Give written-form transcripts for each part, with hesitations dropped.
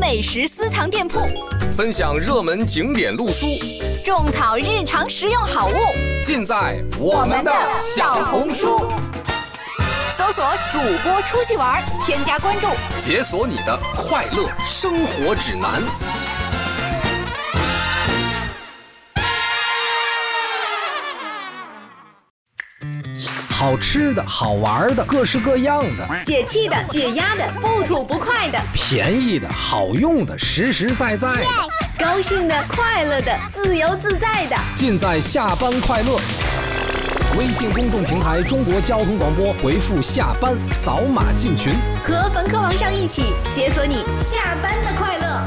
美食私藏店铺， 分享热门景点路书， 种草日常实用好物， 尽在我们的小红书。 搜索主播出去玩，添加关注， 解锁你的快乐生活指南。 好吃的好玩的各式各样的， 解气的解压的不吐不快的， 便宜的好用的实实在在的， 高兴的快乐的自由自在的， 尽在下班快乐。微信公众平台中国交通广播，回复下班扫码进群， 和冯科王上一起解锁你下班的快乐。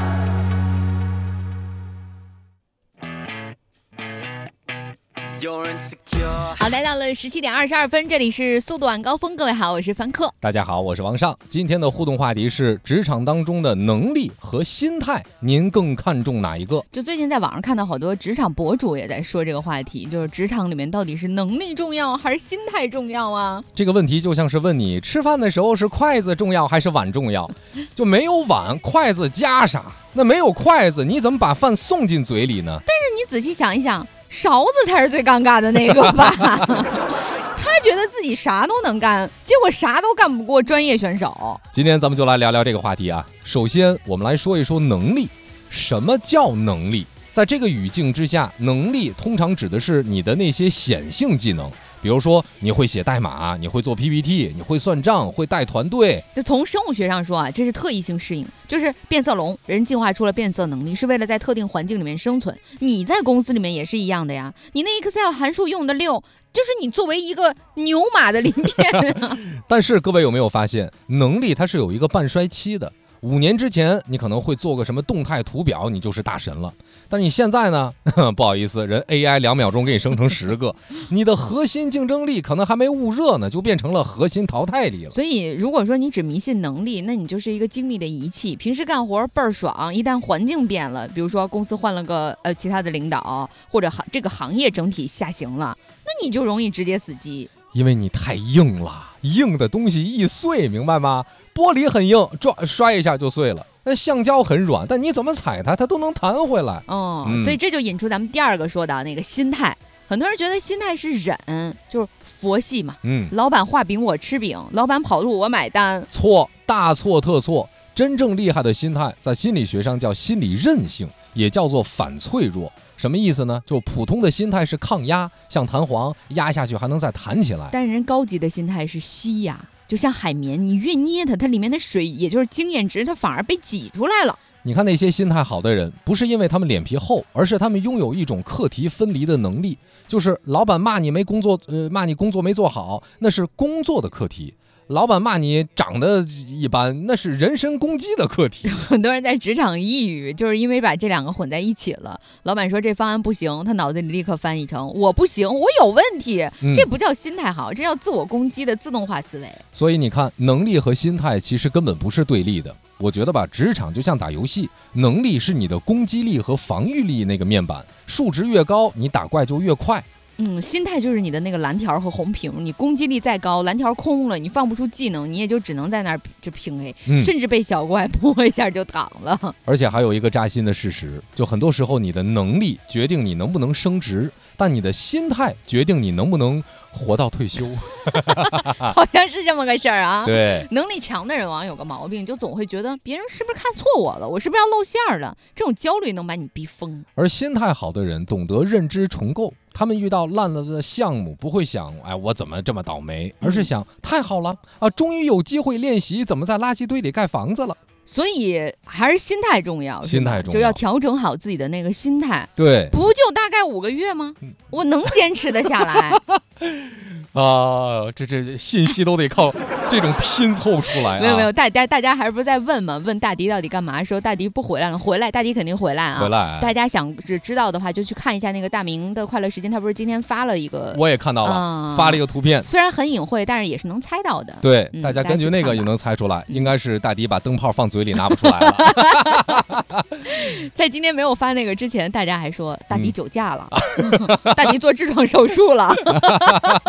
好，来到了17点22分，这里是速度晚高峰，各位好，我是凡客。 大家好，我是王尚。今天的互动话题是职场当中的能力和心态，您更看重哪一个？ 就最近在网上看到好多职场博主也在说这个话题，就是职场里面到底是能力重要还是心态重要啊？ 这个问题就像是问你吃饭的时候是筷子重要还是碗重要，就没有碗筷子夹啥？那没有筷子你怎么把饭送进嘴里呢？ 但是你仔细想一想，勺子才是最尴尬的那个吧。他觉得自己啥都能干，结果啥都干不过专业选手。 今天咱们就来聊聊这个话题啊。首先我们来说一说能力。什么叫能力？在这个语境之下，能力通常指的是你的那些显性技能，比如说你会写代码，你会做 PPT， 你会算账，会带团队。 就从生物学上说啊，这是特异性适应，就是变色龙，人进化出了变色能力，是为了在特定环境里面生存。你在公司里面也是一样的呀，你那 Excel 函数用的溜，就是你作为一个牛马的鳞片。 但是各位有没有发现，能力它是有一个半衰期的。5年之前你可能会做个什么动态图表，你就是大神了。但是你现在呢，不好意思，人 AI 2秒钟给你生成10个，你的核心竞争力可能还没捂热呢，就变成了核心淘汰力了。 所以如果说你只迷信能力，那你就是一个精密的仪器，平时干活倍儿爽，一旦环境变了，比如说公司换了个其他的领导，或者这个行业整体下行了，那你就容易直接死机。 因为你太硬了，硬的东西易碎，明白吗？玻璃很硬，摔一下就碎了。那橡胶很软，但你怎么踩它都能弹回来。 所以这就引出咱们第二个说的那个心态。很多人觉得心态是忍，就是佛系嘛。老板画饼我吃饼，老板跑路我买单。 错，大错特错。真正厉害的心态，在心理学上叫心理韧性，也叫做反脆弱。什么意思呢？就普通的心态是抗压，像弹簧，压下去还能再弹起来。 但人高级的心态是吸压，就像海绵，你越捏它里面的水，也就是经验值，它反而被挤出来了。 你看那些心态好的人，不是因为他们脸皮厚，而是他们拥有一种课题分离的能力。就是老板骂你骂你工作没做好，那是工作的课题。老板骂你长得一般，那是人身攻击的课题。 很多人在职场抑郁，就是因为把这两个混在一起了。老板说这方案不行，他脑子里立刻翻译成我不行，我有问题。这不叫心态好，这叫自我攻击的自动化思维。 所以你看，能力和心态其实根本不是对立的。我觉得吧，职场就像打游戏，能力是你的攻击力和防御力那个面板，数值越高，你打怪就越快。 心态就是你的那个蓝条和红屏，你攻击力再高，蓝条空了，你放不出技能，你也就只能在那儿就平 A，甚至被小怪摸一下就躺了。 而且还有一个扎心的事实，就很多时候你的能力决定你能不能升职，但你的心态决定你能不能活到退休。 好像是这么个事儿啊。 对， 能力强的人往往有个毛病，就总会觉得别人是不是看错我了，我是不是要露馅了？这种焦虑能把你逼疯。 而心态好的人懂得认知重构，他们遇到烂了的项目不会想我怎么这么倒霉，而是想太好了啊，终于有机会练习怎么在垃圾堆里盖房子了。 所以还是心态重要， 心态重要， 就要调整好自己的那个心态。 对， 不就大概5个月吗？我能坚持得下来。 这信息都得靠这种拼凑出来。 没有，大家还是不是在问嘛？问大迪到底干嘛？说大迪不回来了，回来，大迪肯定回来啊。 回来。 大家想知道的话，就去看一下那个大明的快乐时间，他不是今天发了一个， 我也看到了，发了一个图片， 虽然很隐晦，但是也是能猜到的。 对，大家根据那个也能猜出来，应该是大迪把灯泡放嘴里拿不出来了。 在今天没有发那个之前，大家还说大迪酒驾了，大迪做痔疮手术了。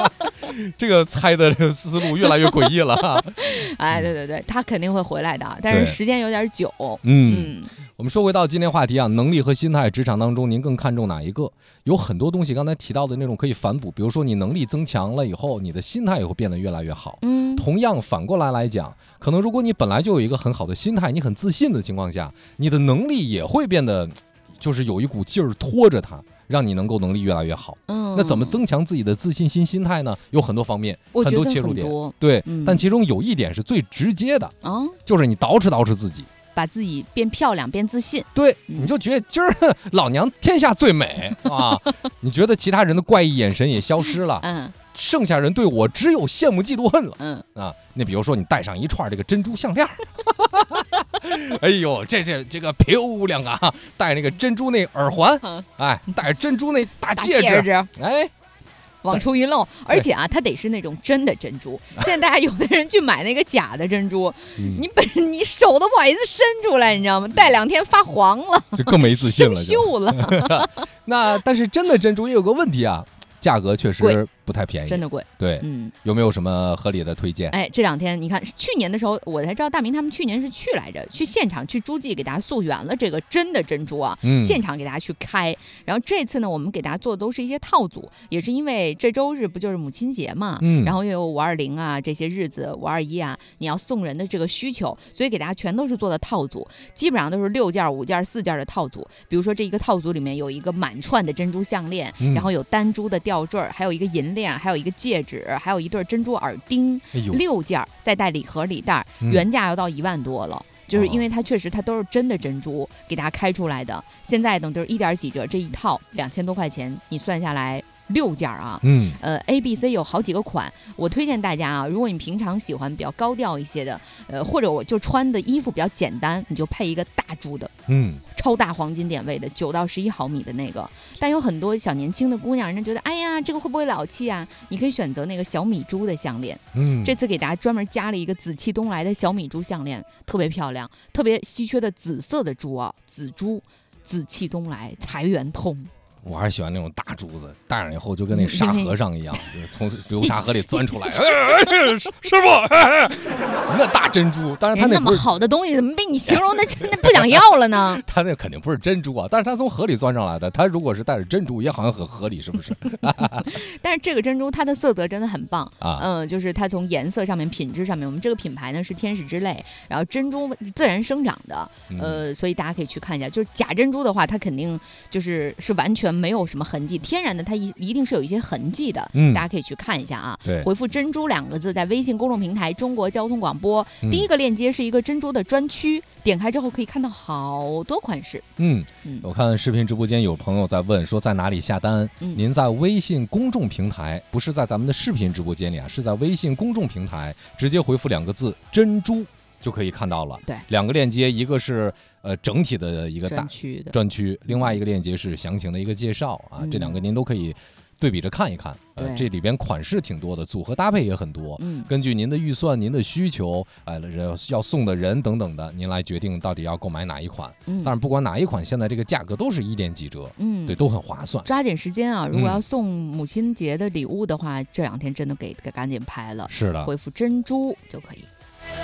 这个猜的这个思路越来越诡异了。 哎，对，他肯定会回来的，但是时间有点久。 我们说回到今天话题啊，能力和心态，职场当中您更看重哪一个？有很多东西刚才提到的那种可以反哺，比如说你能力增强了以后，你的心态也会变得越来越好。同样反过来讲，可能如果你本来就有一个很好的心态，你很自信的情况下，你的能力也会变得就是有一股劲儿拖着它，让你能够能力越来越好。那怎么增强自己的自信心心态呢？有很多方面，很多切入点。对，但其中有一点是最直接的，就是你捯饬自己。 把自己变漂亮，变自信。 对，你就觉得今儿老娘天下最美啊！你觉得其他人的怪异眼神也消失了，剩下人对我只有羡慕嫉妒恨了。那比如说你戴上一串这个珍珠项链，哎呦，这个漂亮啊！戴那个珍珠那耳环，哎，戴珍珠那大戒指，哎。 往出一露，而且啊，它得是那种真的珍珠。现在大家有的人去买那个假的珍珠，你手都不好意思伸出来，你知道吗？戴2天发黄了， 就更没自信了， 生锈了。 那但是真的珍珠也有个问题啊，价格确实不太便宜， 真的贵。 对，有没有什么合理的推荐？ 哎，这2天你看，去年的时候我才知道大明他们去年是去来着，去现场去诸暨给大家溯源了这个真的珍珠啊，现场给大家去开。然后这次呢，我们给大家做的都是一些套组，也是因为这周日不就是母亲节嘛，然后又有520啊这些日子，521啊，你要送人的这个需求，所以给大家全都是做的套组，基本上都是6件、5件、4件的套组。比如说这一个套组里面有一个满串的珍珠项链，然后有单珠的吊坠，还有一个银链，还有一个戒指，还有一对珍珠耳钉，6件，再带礼盒礼袋，原价要到1万多了。就是因为它确实它都是真的珍珠给大家开出来的，现在等就是1点几折，这一套2000多块钱，你算下来6件啊，A、B、C 有好几个款，我推荐大家啊，如果你平常喜欢比较高调一些的，或者我就穿的衣服比较简单，你就配一个大珠的，超大黄金点位的9到11毫米的那个。但有很多小年轻的姑娘，人家觉得，哎呀，这个会不会老气啊？你可以选择那个小米珠的项链，这次给大家专门加了一个紫气东来的小米珠项链，特别漂亮，特别稀缺的紫色的珠啊，紫珠，紫气东来，财源通。 我还是喜欢那种大珠子，戴上以后就跟那沙和尚一样，就从流沙河里钻出来。师傅，那大珍珠，当然它那么好的东西，怎么被你形容的真的不想要了呢？ 它那肯定不是珍珠啊，但是它从河里钻上来的，它如果是带着珍珠，也好像很合理，是不是？ 但是这个珍珠它的色泽真的很棒啊，就是它从颜色上面、品质上面，我们这个品牌呢是天使之泪，然后珍珠自然生长的，所以大家可以去看一下。就是假珍珠的话，它肯定是完全没有什么痕迹，天然的它一定是有一些痕迹的，大家可以去看一下啊。回复珍珠2个字，在微信公众平台中国交通广播，第一个链接是一个珍珠的专区，点开之后可以看到好多款式。 我看视频直播间有朋友在问说在哪里下单，您在微信公众平台，不是在咱们的视频直播间里啊，是在微信公众平台直接回复2个字珍珠就可以看到了。 对 ，2个链接，一个是整体的一个大专区，另外一个链接是详情的一个介绍啊，这2个您都可以对比着看一看。这里边款式挺多的，组合搭配也很多，根据您的预算、您的需求，要送的人等等的，您来决定到底要购买哪一款。当然，不管哪一款，现在这个价格都是1点几折，对，都很划算。 抓紧时间啊！如果要送母亲节的礼物的话，这2天真的给赶紧拍了。 是的， 回复珍珠就可以。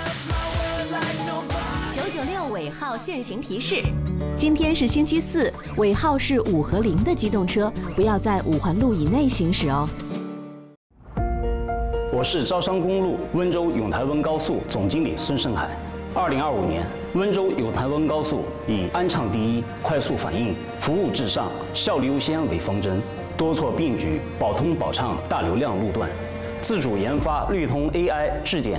996尾号限行提示：今天是星期4，尾号是5和0的机动车，不要在5环路以内行驶哦。 我是招商公路温州永台温高速总经理孙胜海。2025年，温州永台温高速以安畅第一、快速反应、服务至上、效率优先为方针，多措并举，保通保畅大流量路段。自主研发绿通 AI 质检